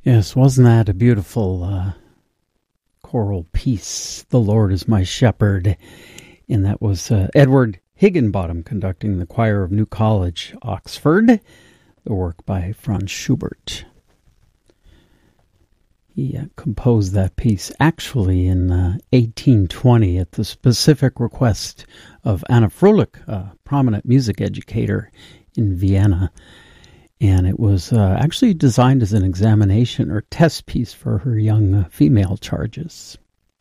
Yes, wasn't that a beautiful choral piece? The Lord is my shepherd. And that was Edward Higginbottom conducting the choir of New College, Oxford, the work by Franz Schubert. He composed that piece actually in 1820 at the specific request of Anna Fröhlich, a prominent music educator in Vienna. And it was actually designed as an examination or test piece for her young female charges.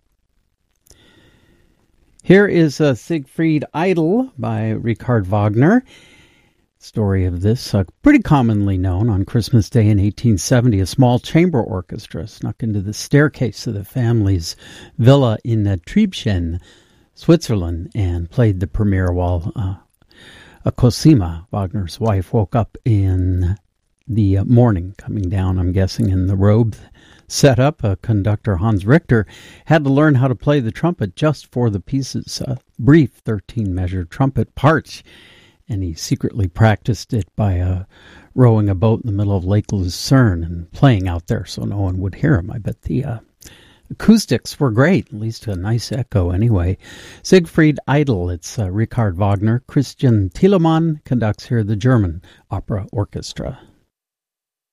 Here is Siegfried Idle by Richard Wagner. Story of this, pretty commonly known on Christmas Day in 1870, a small chamber orchestra snuck into the staircase of the family's villa in Triebschen, Switzerland, and played the premiere while Cosima, Wagner's wife, woke up in the morning, coming down, I'm guessing, in the robe set up. Conductor Hans Richter had to learn how to play the trumpet just for the piece's brief 13-measure trumpet part, and he secretly practiced it by rowing a boat in the middle of Lake Lucerne and playing out there so no one would hear him. I bet the acoustics were great, at least a nice echo anyway. Siegfried Idle, it's Richard Wagner. Christian Thielemann conducts here the German Opera Orchestra.